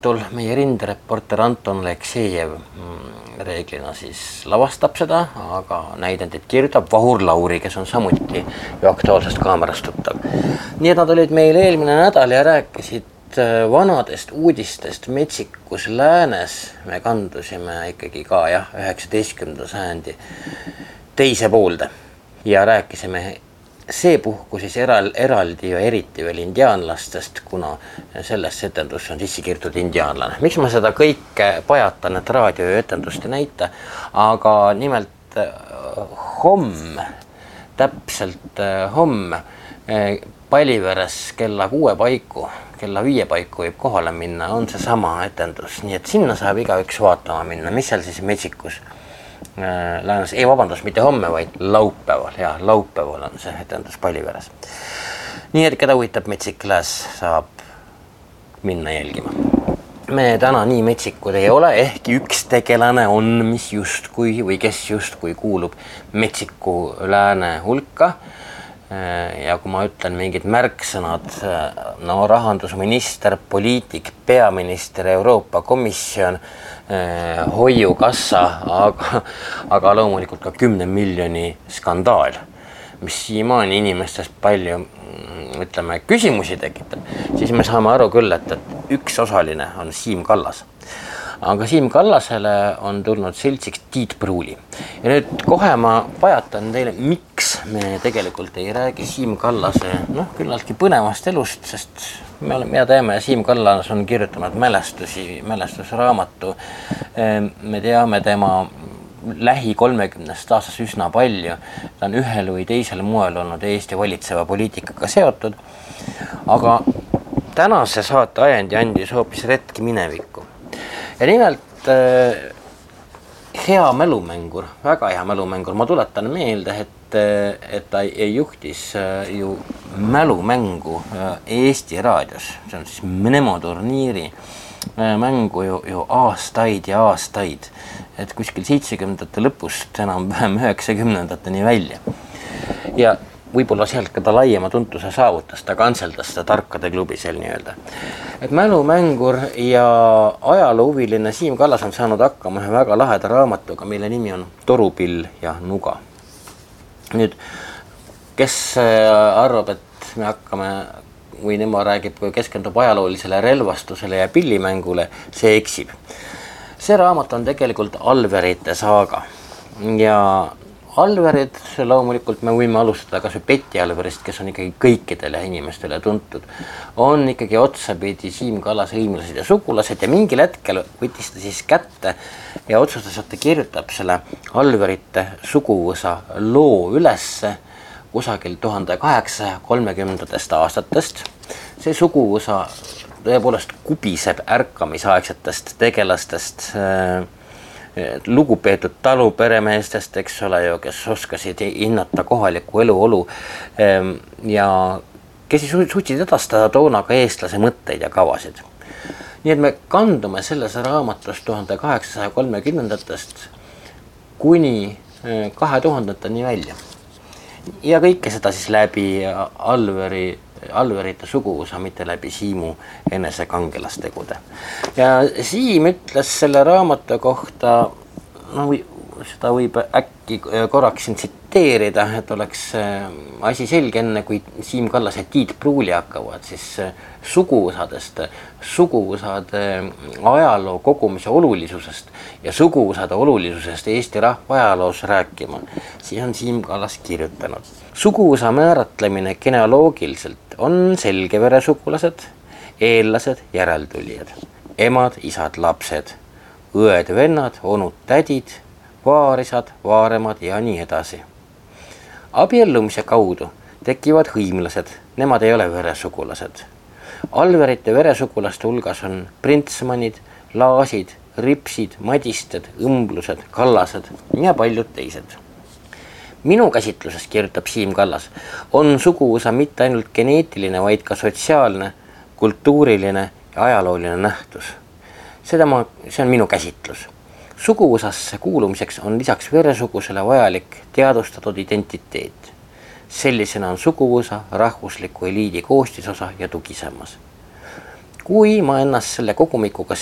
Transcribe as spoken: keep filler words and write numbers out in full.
Meie rindereporter Anton Aleksejev reeglina siis lavastab seda, aga näidendit kirjutab Vahur Lauri, kes on samuti ju Aktuaalsest kaamerast tuttav. Nii et nad olid meil eelmine nädal ja rääkisid vanadest uudistest metsikus läänes. Me kandusime ikkagi ka jah, üheksateistkümnenda sajandi teise poolde ja rääkisime see puhku siis eral, eraldi ja eriti veel indiaanlastest, kuna selles etendusse on sisse kirjutatud indiaanlane. Miks ma seda kõike pajatan, et raadio ja etendust ei näita, aga nimelt homme, täpselt homme Paliveres kella kuue paiku, kella viie paiku võib kohale minna, on see sama etendus, nii et sinna saab igaüks vaatama minna, mis seal siis metsikus läänes, ei vabandust, mitte homme, vaid laupäeval, ja laupäeval on see etendus Paliveres. Nii et keda huvitab metsik lääs, saab minna jälgima. Me täna nii metsikud ei ole, ehkki üks tegelane on, mis justkui või kes justkui kuulub metsiku lääne hulka. Ja kui ma ütlen mingid märksõnad, no rahandusminister, poliitik, peaminister, Euroopa Komisjon, hoiukassa, aga, aga loomulikult ka kümne miljoni skandaal, mis siiamaani inimestest palju, ütleme, küsimusi tekitab, siis me saame aru küll, et, et üks osaline on Siim Kallas. Aga Siim Kallasele on tulnud siltsiks Tiit Pruuli. Ja nüüd kohe ma pajatan teile, miks me tegelikult ei räägi Siim Kallase, noh, küllaltki põnevast elust, sest me oleme, ja teame, Siim Kallas on kirjutanud mälestusi, mälestusraamatu. Me teame tema lähi kolmekümnest aastas üsna palju. Ta on ühel või teisel moel olnud Eesti valitseva poliitikaga seotud. Aga tänase saate ajendi andis hoopis retki minevikku. Ja nimelt äh, hea mälumängur, väga hea mälumängur. Ma tuletan meelde, et, et ta juhtis äh, ju mälumängu äh, Eesti raadios. See on siis Mnemoturniiri äh, mängu ju, ju aastaid ja aastaid. Et kuskil seitsekümnendate lõpust enam vähem üheksakümnendateni välja. Ja võib-olla sealt ka ta laiema tuntuse saavutas, ta kantseldas seda tarkade klubi seal nii-öelda. Et mälumängur ja ajaloohuviline Siim Kallas on saanud hakkama ühe väga laheda raamatuga, mille nimi on Torupill ja nuga. Nüüd, kes arvab, et me hakkame, või nema räägib, keskendub ajaloolisele relvastusele ja pillimängule, see eksib. See raamat on tegelikult Alverite saaga ja Alverid, loomulikult me võime alustada kas või Peti Alverist, kes on ikkagi kõikidele inimestele tuntud, on ikkagi otsapidi Siim Kallase hõimlased ja sugulased ja mingil hetkel võttis ta siis kätte ja otsustas, et ta kirjutab selle Alverite suguvõsa loo ülesse kusagil tuhande kaheksasaja kolmekümnendatest aastatest. See suguvõsa tõepoolest kubiseb ärkamisaegsetest tegelastest, lugupeetud taluperemeestest, eks ole ju, kes oskasid hinnata kohaliku eluolu ja kes suutsid edastada toona ka eestlase mõtteid ja kavasid. Nii et me kandume selles raamatus tuhande kaheksasaja kolmekümnendatest kuni kahe tuhandeteni välja. Ja kõike seda siis läbi Alveri Alverite suguvõsa, mitte läbi Siimu enese kangelastegude. Ja Siim ütles selle raamatu kohta, no seda võib äkki korraks tsiteerida, et oleks asi selge enne, kui Siim Kallas ja Tiit Pruuli hakkavad siis suguvõsadest, suguvõsade ajaloo kogumise olulisusest ja suguvõsade olulisusest Eesti rahva ajaloos rääkima. Siis on Siim Kallas kirjutanud. Suguvõsa määratlemine genealoogiliselt on selge veresugulased, eellased, järeltulijad, emad, isad, lapsed, õed, vennad, onud, tädid, vaarisad, vaaremad ja nii edasi. Abiellumise kaudu tekivad hõimlased, nemad ei ole veresugulased. Alverite veresugulaste hulgas on printsmanid, laasid, ripsid, madisted, õmblused, kallased ja paljud teised. Minu käsitluses, kirjutab Siim Kallas, on suguvõsa mitte ainult geneetiline, vaid ka sotsiaalne, kultuuriline ja ajalooline nähtus. Seda ma, see on minu käsitlus. Suguvõsasse kuulumiseks on lisaks veresugusele vajalik teadustatud identiteet. Sellisena on suguvõsa rahvusliku eliidi koostisosa ja tugisammas. kui ma ennast selle kogumikuga